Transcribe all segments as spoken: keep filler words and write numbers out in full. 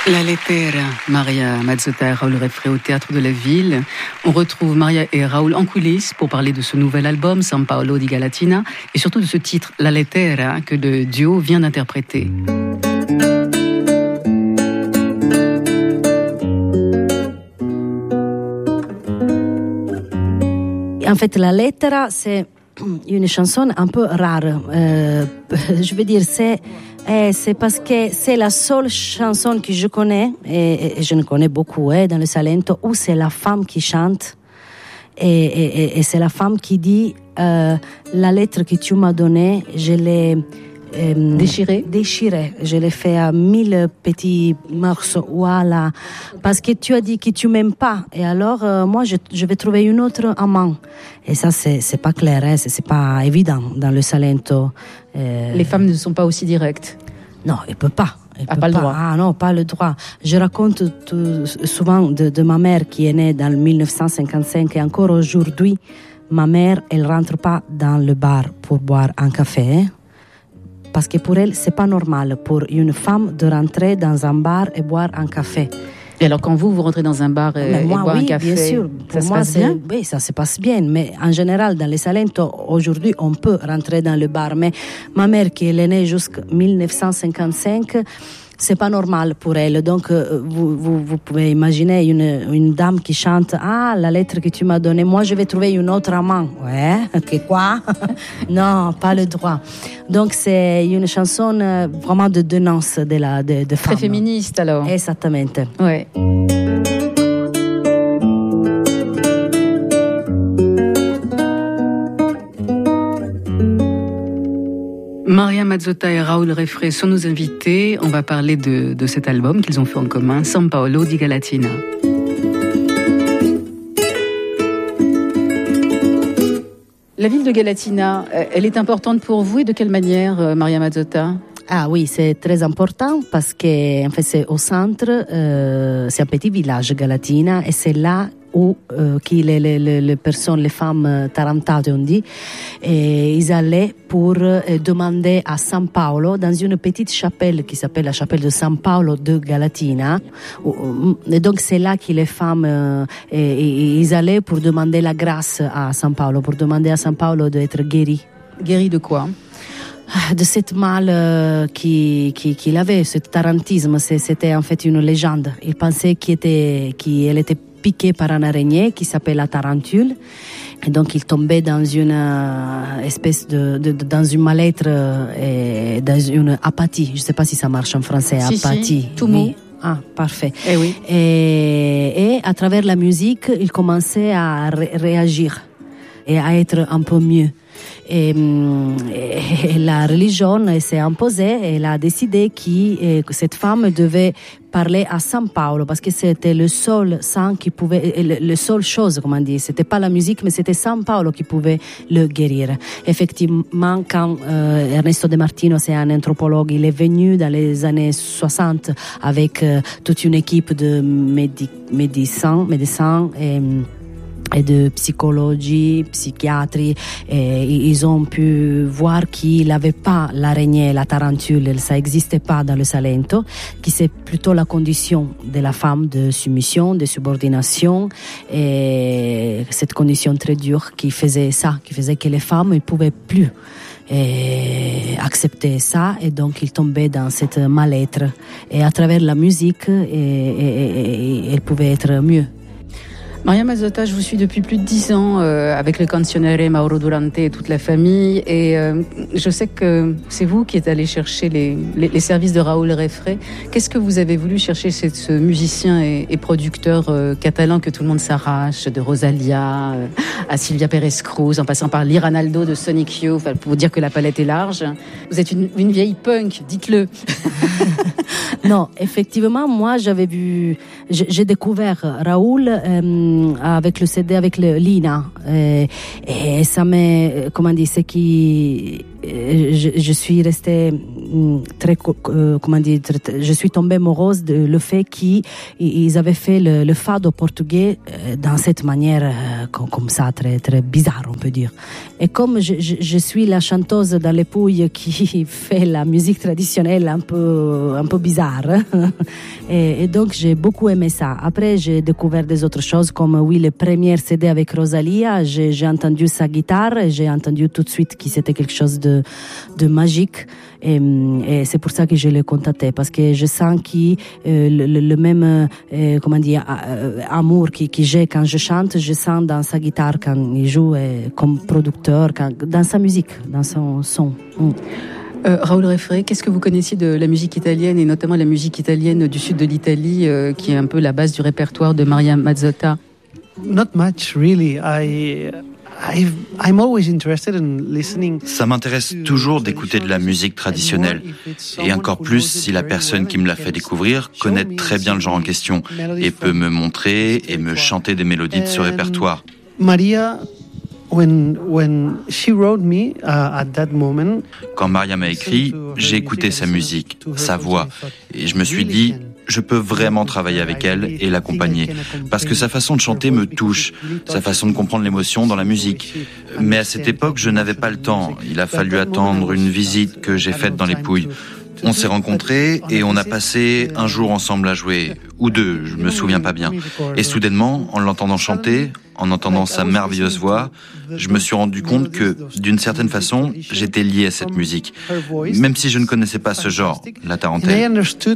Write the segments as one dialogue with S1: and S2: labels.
S1: La Lettera, Maria Mazzotta et Raoul Refré au Théâtre de la Ville. On retrouve Maria et Raoul en coulisses pour parler de ce nouvel album, San Paolo di Galatina, et surtout de ce titre, La Lettera, que le duo vient d'interpréter.
S2: En fait, La Lettera, c'est une chanson un peu rare. Euh, je veux dire, c'est, c'est parce que c'est la seule chanson que je connais, et, et je ne connais beaucoup hein, dans le Salento, où c'est la femme qui chante, et, et, et c'est la femme qui dit euh, la lettre que tu m'as donnée, je l'ai euh,
S1: déchirée.
S2: déchirée. Je l'ai fait à mille petits morceaux. Voilà. Parce que tu as dit que tu m'aimes pas. Et alors, euh, moi, je, je vais trouver une autre amant. Et ça, c'est, c'est pas clair, hein, c'est, c'est pas évident dans le Salento.
S1: Euh... Les femmes ne sont pas aussi directes.
S2: Non, elle peut pas. Elle
S1: ah,
S2: peut
S1: pas le
S2: pas.
S1: droit.
S2: Ah non, pas le droit. Je raconte tout, souvent de, de ma mère qui est née dans dix-neuf cent cinquante-cinq et encore aujourd'hui, ma mère, elle rentre pas dans le bar pour boire un café. Hein. Parce que pour elle, c'est pas normal pour une femme de rentrer dans un bar et boire un café.
S1: Et alors, quand vous, vous rentrez dans un bar et,
S2: moi,
S1: et boire
S2: oui,
S1: un café,
S2: bien sûr.
S1: ça
S2: pour
S1: se
S2: moi,
S1: passe
S2: c'est,
S1: bien?
S2: Oui, ça se passe bien. Mais en général, dans les Salento, aujourd'hui, on peut rentrer dans le bar. Mais ma mère, qui est née jusqu'en dix-neuf cent cinquante-cinq, c'est pas normal pour elle. Donc, euh, vous, vous, vous pouvez imaginer une, une dame qui chante « Ah, la lettre que tu m'as donnée, moi, je vais trouver une autre amant. » Ouais, que quoi? Non, pas le droit. Donc, c'est une chanson euh, vraiment de dénonce de la de, de femme.
S1: Très féministe, alors.
S2: Exactement.
S1: Ouais. Maria Mazzotta et Raoul Refré sont nos invités. On va parler de, de cet album qu'ils ont fait en commun, San Paolo di Galatina. La ville de Galatina, elle est importante pour vous et de quelle manière, Maria Mazzotta?
S2: Ah oui, c'est très important parce que en fait, c'est au centre, euh, c'est un petit village, Galatina, et c'est là où euh, qui les, les, les personnes, les femmes tarantate, on dit, et ils allaient pour euh, demander à San Paolo, dans une petite chapelle qui s'appelle la chapelle de San Paolo de Galatina. Et donc c'est là que les femmes, euh, et, et, ils allaient pour demander la grâce à San Paolo, pour demander à San Paolo d'être guéri.
S1: Guéri de quoi?
S2: De cette mal euh, qu'il qui, qui avait, ce tarantisme, c'était en fait une légende. Il pensait qu'il était, qu'il était piqué par un araignée qui s'appelle la tarentule. Et donc il tombait dans une euh, espèce de, de, de dans une mal-être euh, et dans une apathie. Je ne sais pas si ça marche en français.
S1: Si,
S2: apathie.
S1: Si, tout mou.
S2: Oui. Ah, parfait.
S1: Eh oui.
S2: Et, et à travers la musique, il commençait à ré- réagir et à être un peu mieux. Et, et la religion s'est imposée et elle a décidé que, que cette femme devait parler à San Paolo parce que c'était le seul saint qui pouvait, le, le seule chose, comment dire, c'était pas la musique mais c'était San Paolo qui pouvait le guérir. Effectivement, quand euh, Ernesto De Martino, c'est un anthropologue, il est venu dans les années soixante avec euh, toute une équipe de médi- médecins, médecins et et de psychologie, psychiatrie, et ils ont pu voir qu'il n'avait pas l'araignée, la tarentule, ça n'existait pas dans le Salento, qui c'est plutôt la condition de la femme de soumission, de subordination, et cette condition très dure qui faisait ça, qui faisait que les femmes ne pouvaient plus et accepter ça, et donc il tombait dans cette mal-être, et à travers la musique, et, et, et, et, elle pouvait être mieux.
S1: Maria Mazzotta, je vous suis depuis plus de dix ans euh, avec le canzoniere Mauro Durante et toute la famille, et euh, je sais que c'est vous qui êtes allé chercher les, les, les services de Raoul Refré. Qu'est-ce que vous avez voulu chercher chez ce musicien et, et producteur euh, catalan que tout le monde s'arrache, de Rosalia euh, à Silvia Pérez Cruz, en passant par Liranaldo de Sonic Youth, enfin, pour vous dire que la palette est large. Vous êtes une, une vieille punk, dites-le.
S2: Non, effectivement, moi j'avais vu, j'ai découvert Raoul euh, avec le C D, avec le Lina, euh, et ça m'a, comment dire, c'est qui, je, je suis restée très, euh, comment dire, très, je suis tombée amoureuse de le fait qu'ils avaient fait le, le fado portugais euh, dans cette manière, euh, comme, comme ça, très, très bizarre, on peut dire. Et comme je, je, je suis la chanteuse dans les Pouilles qui fait la musique traditionnelle un peu, un peu bizarre, et, et donc j'ai beaucoup aimé ça. Après, j'ai découvert des autres choses, comme oui, le premier C D avec Rosalia, j'ai, j'ai entendu sa guitare, et j'ai entendu tout de suite que c'était quelque chose de, de magique. Et, et c'est pour ça que je l'ai contacté, parce que je sens que euh, le, le même euh, comment dire, euh, amour que, que j'ai quand je chante, je sens dans sa guitare quand il joue, euh, comme producteur, quand, dans sa musique, dans son son. Mm.
S1: Euh, Raoul Refré, qu'est-ce que vous connaissiez de la musique italienne, et notamment la musique italienne du sud de l'Italie, euh, qui est un peu la base du répertoire de Maria Mazzotta?
S3: Not much, really. I... I've, I'm always interested in listening.
S4: Ça m'intéresse toujours d'écouter de la musique traditionnelle, et encore plus si la personne qui me l'a fait découvrir connaît très bien le genre en question et peut me montrer et me chanter des mélodies de ce répertoire.
S3: Maria, when when she wrote me uh, at that moment,
S4: quand Maria m'a écrit, j'ai écouté sa musique, sa voix, et je me suis dit, je peux vraiment travailler avec elle et l'accompagner, parce que sa façon de chanter me touche, sa façon de comprendre l'émotion dans la musique. Mais à cette époque, je n'avais pas le temps. Il a fallu attendre une visite que j'ai faite dans les Pouilles. On s'est rencontrés et on a passé un jour ensemble à jouer, ou deux, je me souviens pas bien. Et soudainement, en l'entendant chanter, en entendant sa merveilleuse voix, je me suis rendu compte que, d'une certaine façon, j'étais lié à cette musique, même si je ne connaissais pas ce genre, la tarentelle.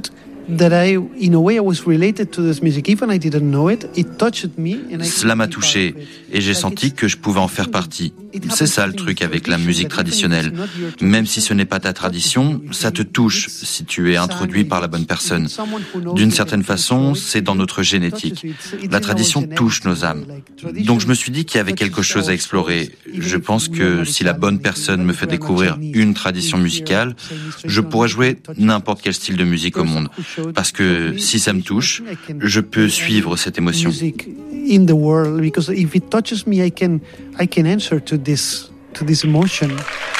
S3: That I, in a way, I was related to this music, even I didn't know it. It touched me.
S4: Cela m'a touché et j'ai senti que je pouvais en faire partie. C'est ça le truc avec la musique traditionnelle. Même si ce n'est pas ta tradition, ça te touche si tu es introduit par la bonne personne. D'une certaine façon, c'est dans notre génétique. La tradition touche nos âmes. Donc je me suis dit qu'il y avait quelque chose à explorer. Je pense que si la bonne personne me fait découvrir une tradition musicale, je pourrais jouer n'importe quel style de musique au monde. Parce que si ça me touche, je peux suivre cette émotion.
S3: In the world, because if it touches me, I can, I can answer to this, to this emotion.